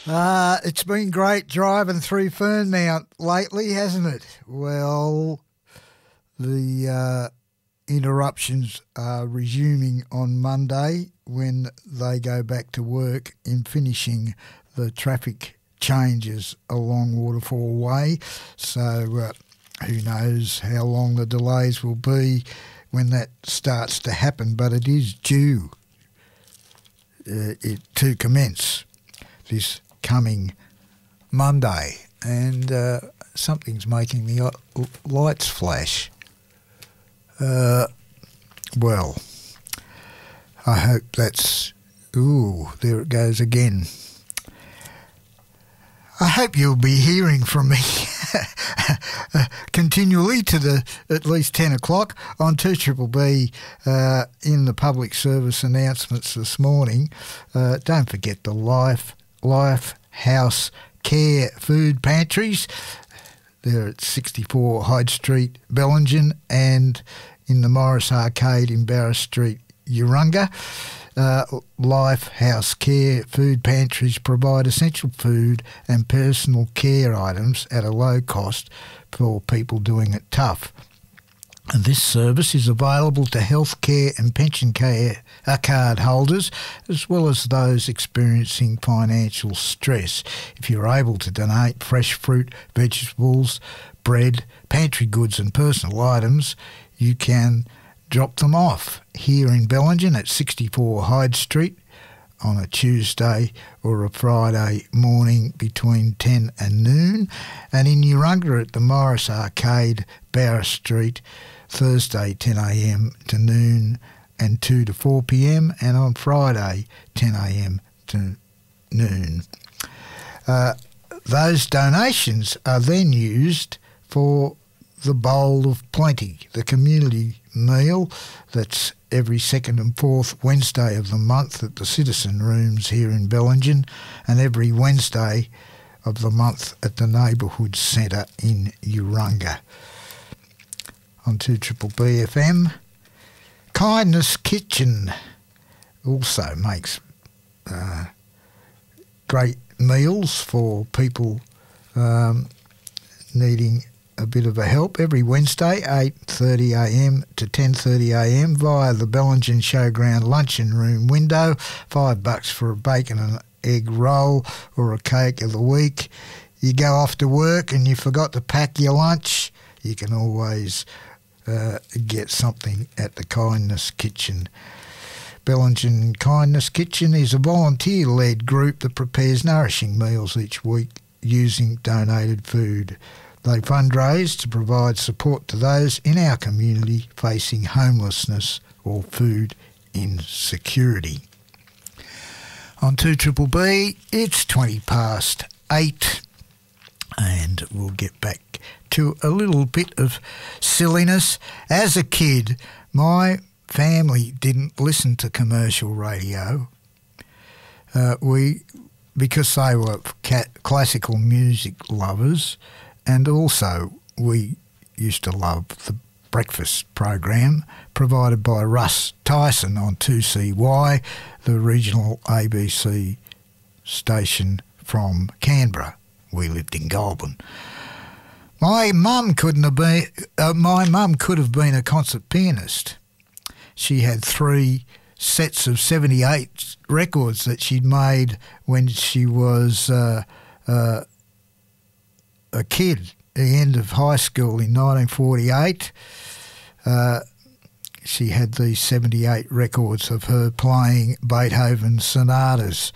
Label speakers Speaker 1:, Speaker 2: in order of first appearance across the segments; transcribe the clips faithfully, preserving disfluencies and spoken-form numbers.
Speaker 1: Uh, it's been great driving through Fernmount lately, hasn't it? Well, the uh, interruptions are resuming on Monday when they go back to work in finishing the traffic changes along Waterfall Way. So uh, who knows how long the delays will be when that starts to happen, but it is due uh, it, to commence this coming Monday, and uh, something's making the uh, lights flash. Uh, well, I hope that's... Ooh, there it goes again. I hope you'll be hearing from me continually to the at least ten o'clock on two Triple B uh, in the public service announcements this morning. Uh, don't forget the Life Life House Care food pantries. They're at sixty-four Hyde Street, Bellingen, and in the Morris Arcade in Barras Street, Urunga. Uh, Life House Care food pantries provide essential food and personal care items at a low cost for people doing it tough. And this service is available to healthcare and pension care uh, card holders, as well as those experiencing financial stress. If you're able to donate fresh fruit, vegetables, bread, pantry goods and personal items, you can drop them off here in Bellingen at sixty-four Hyde Street on a Tuesday or a Friday morning between ten and noon, and in Urunga at the Morris Arcade, Barras Street, Thursday ten a m to noon and two to four p m, and on Friday ten a m to noon. Uh, those donations are then used for the Bowl of Plenty, the community meal that's every second and fourth Wednesday of the month at the Citizen Rooms here in Bellingen, and every Wednesday of the month at the Neighbourhood Centre in Urunga. On two Triple B F M, Kindness Kitchen also makes uh, great meals for people um, needing a bit of a help every Wednesday, eight thirty a m to ten thirty a m via the Bellingen Showground luncheon room window. Five bucks for a bacon and egg roll or a cake of the week. You go off to work and you forgot to pack your lunch, you can always uh, get something at the Kindness Kitchen. Bellingen Kindness Kitchen is a volunteer-led group that prepares nourishing meals each week using donated food. They fundraise to provide support to those in our community facing homelessness or food insecurity. On two Triple B, it's twenty past eight, and we'll get back to a little bit of silliness. As a kid, my family didn't listen to commercial radio. Uh, we, because they were ca- classical music lovers. And also, we used to love the breakfast program provided by Russ Tyson on two C Y, the regional A B C station from Canberra. We lived in Goulburn. My mum couldn't have been. Uh, my mum could have been a concert pianist. She had three sets of seventy-eight records that she'd made when she was Uh, uh, a kid at the end of high school in nineteen forty-eight. Uh, she had these seventy-eight records of her playing Beethoven sonatas.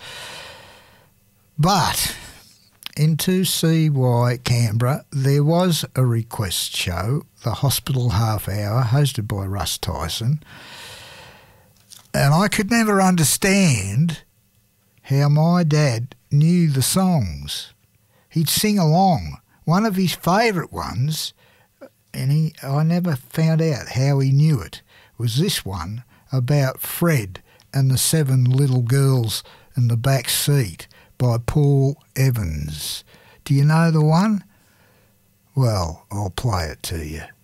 Speaker 1: But in two C Y Canberra, there was a request show, the Hospital Half Hour, hosted by Russ Tyson, and I could never understand how my dad knew the songs. He'd sing along. One of his favourite ones, and he, I never found out how he knew it, was this one about Fred and the Seven Little Girls in the Back Seat by Paul Evans. Do you know the one? Well, I'll play it to you.